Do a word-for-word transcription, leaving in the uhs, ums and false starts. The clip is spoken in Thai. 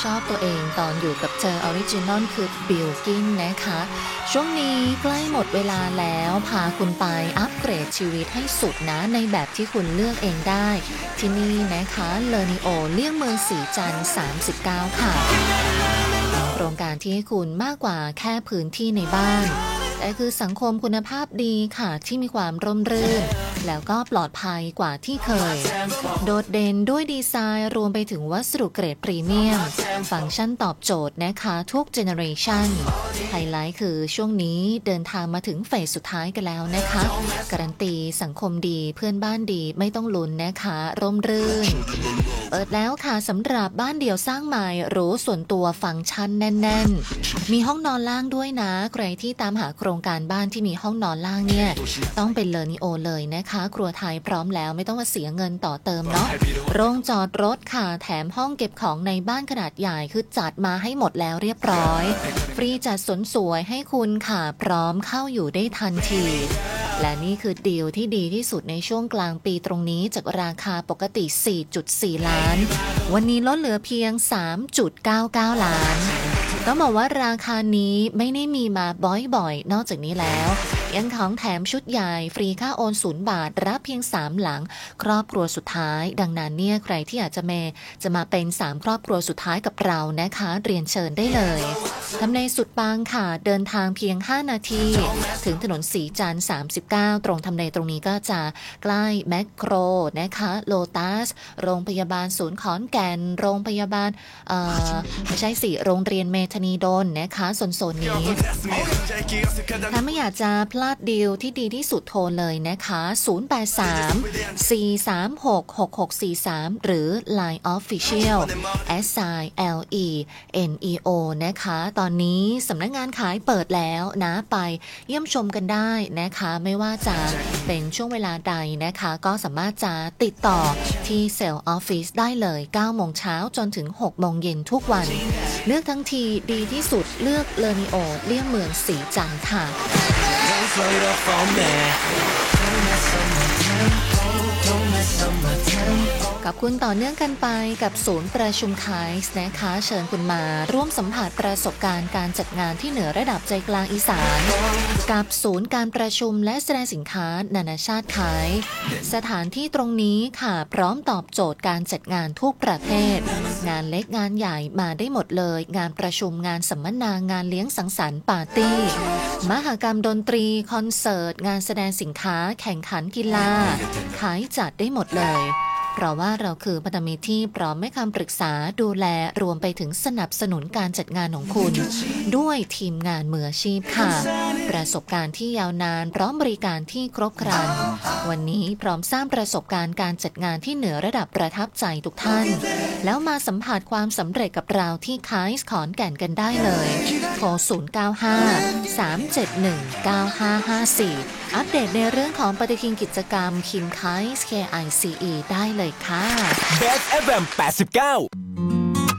ชอบตัวเองตอนอยู่กับเธอออริจินอลคือบิลกินนะคะช่วงนี้ใกล้หมดเวลาแล้วพาคุณไปอัปเกรดชีวิตให้สุดนะในแบบที่คุณเลือกเองได้ที่นี่นะคะเลอนิโอเลี่ยงเมืองสีจันทร์สามสิบเก้าค่ะโครงการที่ให้คุณมากกว่าแค่พื้นที่ในบ้านแต่คือสังคมคุณภาพดีค่ะที่มีความร่มรื่นแล้วก็ปลอดภัยกว่าที่เคยโดดเด่นด้วยดีไซน์รวมไปถึงวัสดุเกรดพรีเมียมฟังก์ชันตอบโจทย์นะคะทุกเจเนอเรชันไฮไลท์คือช่วงนี้เดินทางมาถึงเฟสสุดท้ายกันแล้วนะคะการันตีสังคมดีเพื่อนบ้านดีไม่ต้องลุ้นนะคะร่มรื่นเปิดแล้วค่ะสำหรับบ้านเดี่ยวสร้างใหม่หรูส่วนตัวฟังก์ชันแน่นๆมีห้องนอนล่างด้วยนะใครที่ตามหาโครงการบ้านที่มีห้องนอนล่างเนี่ยต้องเป็นเลอนิโอเลยนะคะครัวไทยพร้อมแล้วไม่ต้องมาเสียเงินต่อเติมเนาะโรงจอดรถค่ะแถมห้องเก็บของในบ้านขนาดใหญ่คือจัดมาให้หมดแล้วเรียบร้อยฟรีจัดสวนสวยให้คุณค่ะพร้อมเข้าอยู่ได้ทันทีและนี่คือดีลที่ดีที่สุดในช่วงกลางปีตรงนี้จากราคาปกติ สี่จุดสี่ ล้านวันนี้ลดเหลือเพียง สามจุดเก้าเก้า ล้านต้องบอกว่าราคานี้ไม่ได้มีมาบ่อยๆนอกจากนี้แล้วยังของแถมชุดใหญ่ฟรีค่าโอนศูนย์บาทรับเพียงสามหลังครอบครัวสุดท้ายดังนั้นเนี่ยใครที่อยากจะเมจะมาเป็นสามครอบครัวสุดท้ายกับเรานะคะเรียนเชิญได้เลยทำเลสุดปังค่ะเดินทางเพียงห้านาทีถึงถนนสีจันทร์สามสิบเก้าตรงทำเลตรงนี้ก็จะใกล้แมคโครนะคะโลตัสโรงพยาบาลศูนย์ขอนแก่นโรงพยาบาลเอ่อไม่ใช่สิโรงเรียนเมธานีดลนะคะโซนๆนี้ถ้าไม่อยากจะพลาดดีลที่ดีที่สุดโทรเลยนะคะศูนย์ แปด สาม สี่ สาม หก หก หก สี่ สามหรือ ไลน์ Official แอท ไซน์ แอล อี เอ็น อี โอ นะคะตอนนี้สำนักงานขายเปิดแล้วนะไปเยี่ยมชมกันได้นะคะไม่ว่าจะเป็นช่วงเวลาใดนะคะก็สามารถจะติดต่อที่เซลล์ออฟฟิศได้เลยเก้าโมงเช้าจนถึงหกโมงเย็นทุกวันเลือกทั้งทีดีที่สุดเลือกเลอนิโอเลี่ยงเมืองสีจันทร์ค่ะFloat up on me. Don't mess up my tempo. Don't mess up my tempo. กับคุณต่อเนื่องกันไปกับศูนย์ประชุมไคส์นะคะเชิญคุณมาร่วมสัมผัสประสบการณ์การจัดงานที่เหนือระดับใจกลางอีสานกับศูนย์การประชุมและแสดงสินค้านานาชาติไคส์สถานที่ตรงนี้ค่ะพร้อมตอบโจทย์การจัดงานทุกประเภทงานเล็กงานใหญ่มาได้หมดเลยงานประชุมงานสัมมนางานเลี้ยงสังสรรค์ปาร์ตี้มหกรรมดนตรีคอนเสิร์ตงานแสดงสินค้าแข่งขันกีฬาขายจัดได้หมดเลยเพราะว่าเราคือพันธมิตรที่พร้อมให้คำปรึกษาดูแลรวมไปถึงสนับสนุนการจัดงานของคุณด้วยทีมงานมืออาชีพค่ะประสบการณ์ที่ยาวนานพร้อมบริการที่ครบครันวันนี้พร้อมสร้างประสบการณ์การจัดงานที่เหนือระดับประทับใจทุกท่านแล้วมาสัมผัสความสำเร็จกับเราที่ไคส์ขอนแก่นกันได้เลยโทรศูนย์ เก้า ห้า สาม เจ็ด หนึ่ง เก้า ห้า ห้า สี่อัปเดตในเรื่องของปฏิทินกิจกรรมคิมไคส์ เค ไอ ซี อี ได้เลยค่ะเบส เอฟ เอ็ม แปดสิบเก้า